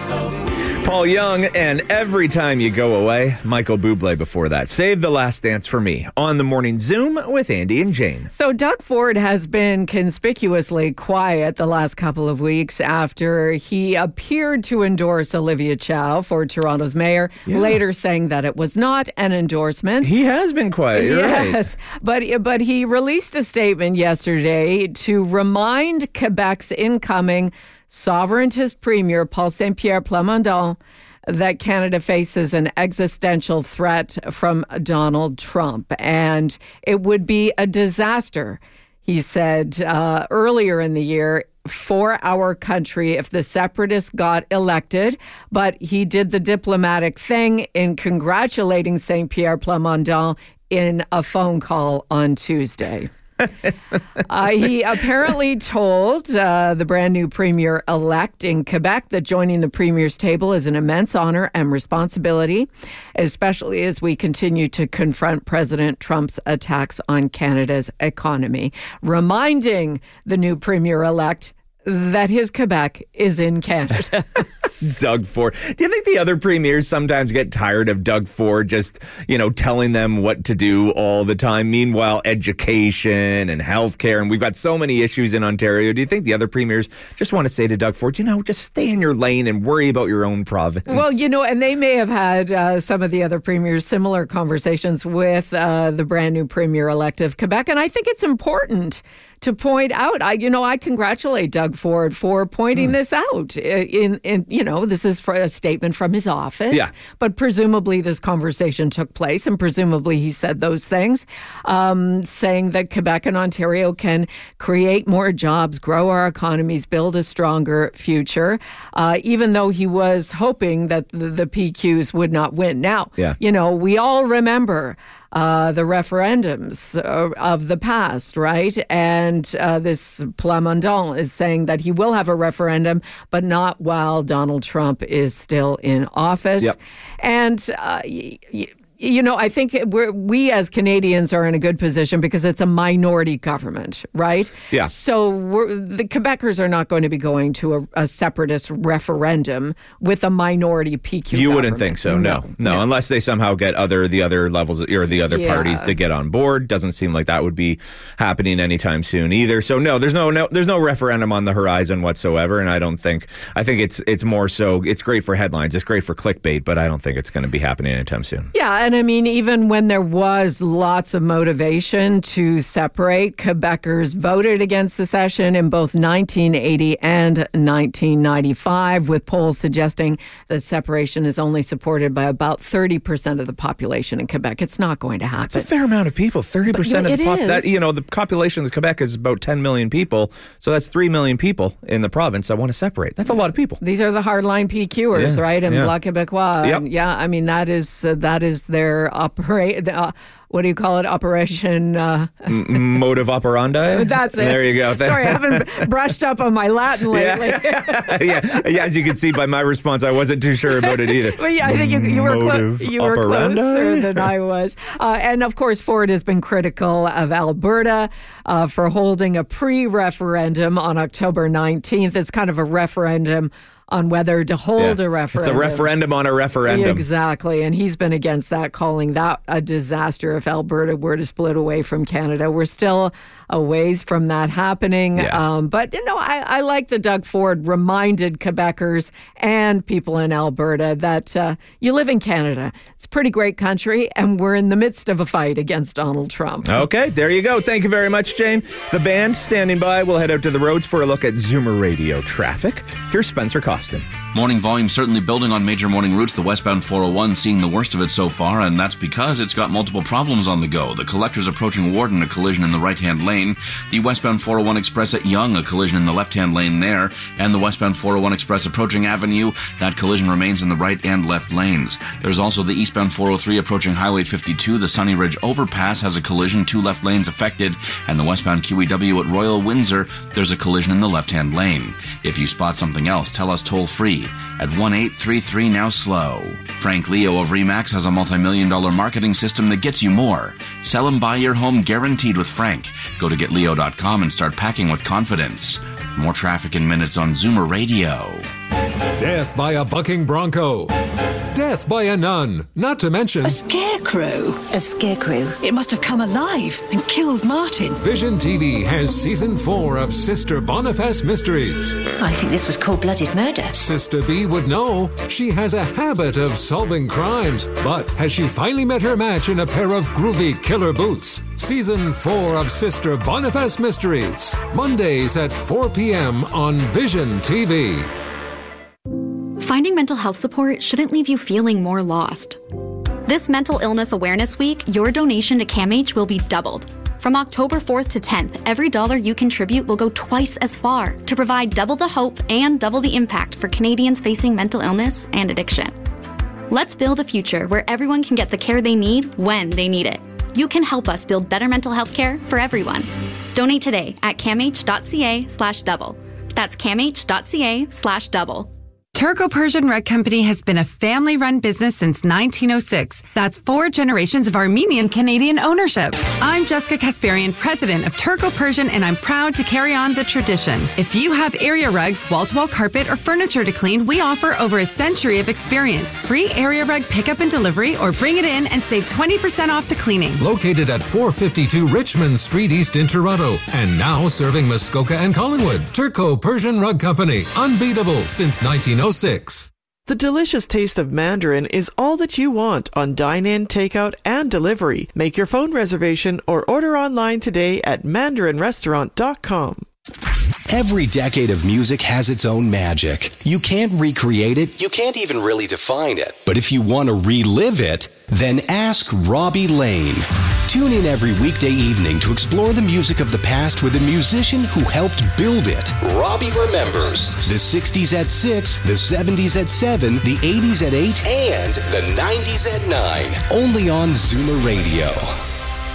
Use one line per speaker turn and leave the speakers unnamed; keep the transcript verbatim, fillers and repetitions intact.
Paul Young, and Every Time You Go Away. Michael Bublé before that. Save the Last Dance for Me on the Morning Zoom with Andy and Jane.
So Doug Ford has been conspicuously quiet the last couple of weeks after he appeared to endorse Olivia Chow for Toronto's mayor, yeah. later saying that it was not an endorsement.
He has been quiet, you're
yes,
right.
but, but he released a statement yesterday to remind Quebec's incoming sovereigntist premier, Paul Saint-Pierre Plamondon, that Canada faces an existential threat from Donald Trump. And it would be a disaster, he said uh, earlier in the year, for our country if the separatists got elected. But he did the diplomatic thing in congratulating Saint-Pierre Plamondon in a phone call on Tuesday. uh, he apparently told uh, the brand new premier-elect in Quebec that joining the premier's table is an immense honor and responsibility, especially as we continue to confront President Trump's attacks on Canada's economy, reminding the new premier-elect that his Quebec is in Canada.
Doug Ford. Do you think the other premiers sometimes get tired of Doug Ford just, you know, telling them what to do all the time? Meanwhile, education and healthcare, and we've got so many issues in Ontario. Do you think the other premiers just want to say to Doug Ford, you know, just stay in your lane and worry about your own province?
Well, you know, and they may have had uh, some of the other premiers similar conversations with uh, the brand new premier-elect of Quebec, and I think it's important to point out, I, you know, I congratulate Doug Ford for pointing mm. this out. In, in, you know, this is for a statement from his office,
yeah.
but presumably this conversation took place, and presumably he said those things, um, saying that Quebec and Ontario can create more jobs, grow our economies, build a stronger future, uh, even though he was hoping that the, the P Qs would not win. Now,
yeah.
you know, we all remember Uh, the referendums uh, of the past, right? And uh, this Plamondon is saying that he will have a referendum, but not while Donald Trump is still in office.
Yep.
And uh, y- y- You know, I think we're, we as Canadians are in a good position because it's a minority government, right?
Yeah.
So we're, the Quebecers are not going to be going to a, a separatist referendum with a minority P Q.
You
government.
wouldn't think so, no. No, no. Unless they somehow get other the other levels or the other
yeah.
parties to get on board. Doesn't seem like that would be happening anytime soon either. So no, there's no, no there's no referendum on the horizon whatsoever, and I don't think I think it's it's more so it's great for headlines, it's great for clickbait, but I don't think it's going to be happening anytime soon.
Yeah. And I mean, even when there was lots of motivation to separate, Quebecers voted against secession in both nineteen eighty and nineteen ninety-five, with polls suggesting that separation is only supported by about thirty percent of the population in Quebec. It's not going to happen.
That's a fair amount of people. thirty percent
but,
of the
pop-
that you know the population of Quebec is about ten million people, so that's three million people in the province that want to separate. That's a lot of people.
These are the hardline P Qers,
yeah,
right? And
yeah.
Bloc Québécois.
Yep.
And yeah, I mean that is uh, that is their operate. Uh, what do you call it? Operation uh,
M- motive operandi.
That's it.
There you go.
Sorry, I haven't brushed up on my Latin lately.
Yeah. yeah, yeah. As you can see by my response, I wasn't too sure about it either.
But yeah, I think you, you were clo- you were
operandi?
closer than I was. Uh, and of course, Ford has been critical of Alberta uh, for holding a pre-referendum on October nineteenth. It's kind of a referendum on whether to hold
yeah.
a referendum.
It's a referendum on a referendum.
Exactly. And he's been against that, calling that a disaster if Alberta were to split away from Canada. We're still a ways from that happening.
Yeah.
Um, but, you know, I, I like that Doug Ford reminded Quebecers and people in Alberta that uh, you live in Canada. It's a pretty great country, and we're in the midst of a fight against Donald Trump.
Okay, there you go. Thank you very much, Jane. The band standing by. We'll head out to the roads for a look at Zoomer Radio traffic. Here's Spencer Costin.
Morning volume certainly building on major morning routes. The westbound four oh one seeing the worst of it so far, and that's because it's got multiple problems on the go. The collector's approaching Warden, a collision in the right-hand lane. The westbound four oh one Express at Yonge, a collision in the left-hand lane there. And the westbound four oh one Express approaching Avenue. That collision remains in the right and left lanes. There's also the eastbound four oh three approaching Highway fifty-two. The Sunny Ridge overpass has a collision, two left lanes affected. And the westbound Q E W at Royal Windsor, there's a collision in the left-hand lane. If you spot something else, tell us toll-free at one eight three three now slow. Frank Leo of Remax has a multi-million dollar marketing system that gets you more. Sell and buy your home guaranteed with Frank. Go to get leo dot com and start packing with confidence. More traffic in minutes on Zoomer Radio.
Death by a bucking bronco. Death by a nun, not to mention...
A scarecrow.
A scarecrow.
It must have come alive and killed Martin.
Vision T V has season four of Sister Boniface Mysteries.
I think this was cold-blooded murder.
Sister B would know. She has a habit of solving crimes. But has she finally met her match in a pair of groovy killer boots? Season four of Sister Boniface Mysteries. Mondays at four p.m. on Vision T V.
Finding mental health support shouldn't leave you feeling more lost. This Mental Illness Awareness Week, your donation to CAMH will be doubled. From October fourth to tenth, every dollar you contribute will go twice as far to provide double the hope and double the impact for Canadians facing mental illness and addiction. Let's build a future where everyone can get the care they need when they need it. You can help us build better mental health care for everyone. Donate today at camh.ca slash double. That's camh.ca slash double.
Turco-Persian Rug Company has been a family-run business since nineteen oh six. That's four generations of Armenian-Canadian ownership. I'm Jessica Kasparian, president of Turco-Persian, and I'm proud to carry on the tradition. If you have area rugs, wall-to-wall carpet, or furniture to clean, we offer over a century of experience. Free area rug pickup and delivery, or bring it in and save twenty percent off the cleaning.
Located at four fifty-two Richmond Street East in Toronto, and now serving Muskoka and Collingwood. Turco-Persian Rug Company, unbeatable since nineteen oh six.
The delicious taste of Mandarin is all that you want on dine-in, takeout, and delivery. Make your phone reservation or order online today at mandarin restaurant dot com.
Every decade of music has its own magic. You can't recreate it. You can't even really define it. But if you want to relive it, then ask Robbie Lane. Tune in every weekday evening to explore the music of the past with a musician who helped build it. Robbie remembers the sixties at six, the seventies at seven, the eighties at eight, and the nineties at nine. Only on Zoomer Radio.